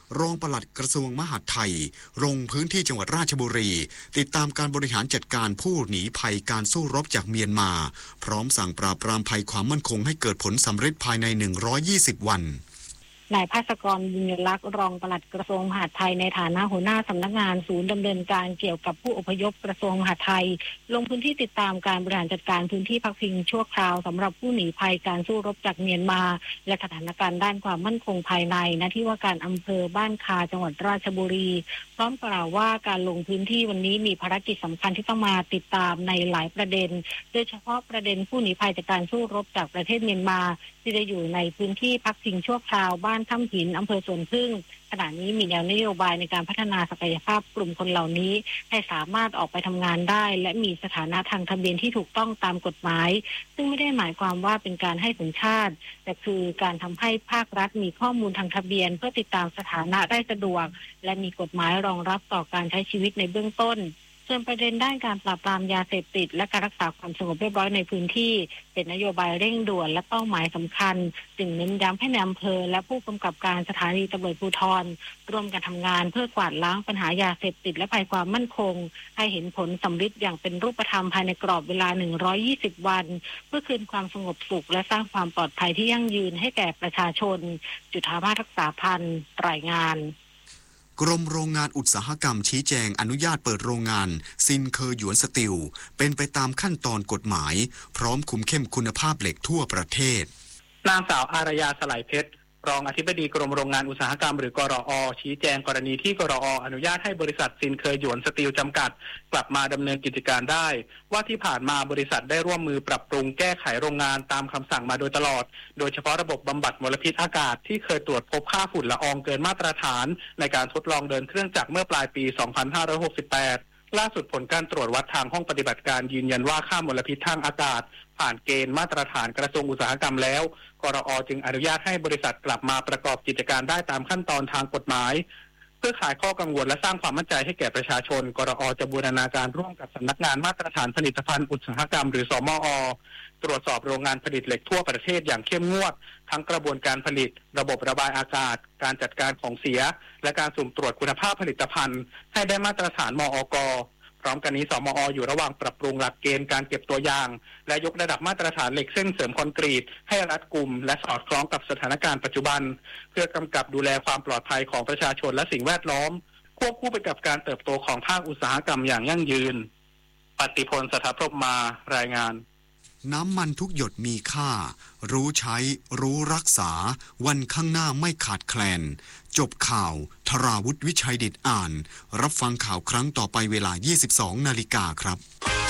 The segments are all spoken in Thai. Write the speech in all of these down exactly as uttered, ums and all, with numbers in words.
รองปลัดกระทรวงมหาดไทยลงพื้นที่จังหวัดราชบุรีติดตามการบริหารจัดการผู้หนีภัยการสู้รบจากเมียนมาพร้อมสั่งปราบปรามภัยความมั่นคงให้เกิดผลสำเร็จภายในหนึ่งร้อยยี่สิบวันนายภาสกรบุญลักษณ์รองปลัดกระทรวงมหาดไทยในฐานะหัวหน้าสำนักงานศูนย์ดำเนินการเกี่ยวกับผู้อพยพกระทรวงมหาดไทยลงพื้นที่ติดตามการบริหารจัดการพื้นที่พักพิงชั่วคราวสำหรับผู้หนีภัยการสู้รบจากเมียนมาและสถานการณ์ด้านความมั่นคงภายในณที่ว่าการอำเภอบ้านคาจังหวัดราชบุรีพร้อมกล่าวว่าการลงพื้นที่วันนี้มีภารกิจสำคัญที่ต้องมาติดตามในหลายประเด็นโดยเฉพาะประเด็นผู้หนีภัยจากการสู้รบจากประเทศเมียนมาที่ได้อยู่ในพื้นที่พักพิงชั่วคราวบ้านถ้ำหินอำเภอสวนพึ่งขณะนี้มีแนวนโยบายในการพัฒนาศักยภาพกลุ่มคนเหล่านี้ให้สามารถออกไปทำงานได้และมีสถานะทางทะเบียนที่ถูกต้องตามกฎหมายซึ่งไม่ได้หมายความว่าเป็นการให้สัญชาติแต่คือการทำให้ภาครัฐมีข้อมูลทางทะเบียนเพื่อติดตามสถานะได้สะดวกและมีกฎหมายรองรับต่อการใช้ชีวิตในเบื้องต้นส่วนประเด็นด้านการปราบปรามยาเสพติดและการรักษาความสงบเรียบร้อยในพื้นที่เป็นนโยบายเร่งด่วนและเป้าหมายสำคัญจึงเน้นย้ำให้ในอำเภอและผู้กำกับการสถานีตำรวจภูธรร่วมกันทำงานเพื่อกวาดล้างปัญหายาเสพติดและภัยความมั่นคงให้เห็นผลสำฤทธิ์อย่างเป็นรูปธรรมภายในกรอบเวลาหนึ่งร้อยยี่สิบวันเพื่อคืนความสงบสุขและสร้างความปลอดภัยที่ยั่งยืนให้แก่ประชาชนจุฑามาศรักษาพันธ์รายงานกรมโรงงานอุตสาหกรรมชี้แจงอนุญาตเปิดโรงงานซินเคอหยวนสตีลเป็นไปตามขั้นตอนกฎหมายพร้อมคุมเข้มคุณภาพเหล็กทั่วประเทศนางสาวอารยาสลายเพชรรองอธิบดีกรมโรงงานอุตสาหกรรมหรือกรอ.ชี้แจงกรณีที่กรอ.อนุญาตให้บริษัทซินเคอหยวนสตีลจำกัดกลับมาดำเนินกิจการได้ว่าที่ผ่านมาบริษัทได้ร่วมมือปรับปรุงแก้ไขโรงงานตามคำสั่งมาโดยตลอดโดยเฉพาะระบบบำบัดมลพิษอากาศที่เคยตรวจพบค่าฝุ่นละอองเกินมาตรฐานในการทดลองเดินเครื่องจักรเมื่อปลายปี สองพันห้าร้อยหกสิบแปด ล่าสุดผลการตรวจวัดทางห้องปฏิบัติการยืนยันว่าค่ามลพิษทางอากาศผ่านเกณฑ์มาตรฐานกระทรวงอุตสาหกรรมแล้วกรอ.จึงอนุญาตให้บริษัทกลับมาประกอบกิจการได้ตามขั้นตอนทางกฎหมายเพื่อขายข้อกังวลและสร้างความมั่นใจให้แก่ประชาชนกรอ.จะบูรณาการร่วมกับสำนักงานมาตรฐานผลิตภัณฑ์อุตสาหกรรมหรือสมอ.ตรวจสอบโรงงานผลิตเหล็กทั่วประเทศอย่างเข้มงวดทั้งกระบวนการผลิตระบบระบายอากาศการจัดการของเสียและการสุ่มตรวจคุณภาพผลิตภัณฑ์ให้ได้มาตรฐานมอก.พร้อมกันนี้สมอ.อยู่ระหว่างปรับปรุงหลักเกณฑ์การเก็บตัวอย่างและยกระดับมาตรฐานเหล็กเส้นเสริมคอนกรีตให้รัดกุมและสอดคล้องกับสถานการณ์ปัจจุบันเพื่อกำกับดูแลความปลอดภัยของประชาชนและสิ่งแวดล้อมควบคู่ไปกับการเติบโตของภาคอุตสาหกรรมอย่างยั่งยืนปฏิพล สถาพรหมารายงานน้ำมันทุกหยดมีค่ารู้ใช้รู้รักษาวันข้างหน้าไม่ขาดแคลนจบข่าวธราวุฒิวิชัยดิษฐ์อ่านรับฟังข่าวครั้งต่อไปเวลา ยี่สิบสองนาฬิกาครับ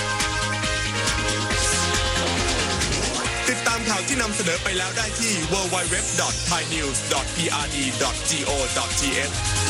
ติดตามข่าวที่นำเสนอไปแล้วได้ที่ ดับเบิลยู ดับเบิลยู ดับเบิลยู ดอท ไทยนิวส์ ดอท พี อาร์ ดี ดอท จี โอ ดอท ที เอช